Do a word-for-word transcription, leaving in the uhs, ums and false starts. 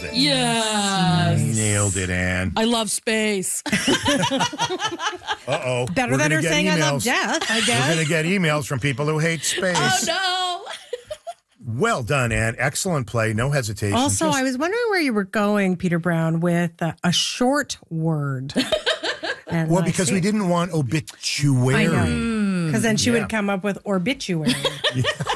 it. Yes. Nailed it, Ann. I love space. Uh-oh. Better We're than gonna her get saying I love emails. death, I We're guess. going to get emails from people who hate space. Oh, no. Well done, Ann. Excellent play. No hesitation. Also, Just- I was wondering where you were going, Peter Brown, with uh, a short word. And well, I because see. we didn't want obituary. I know. Because then she Yeah. would come up with obituary.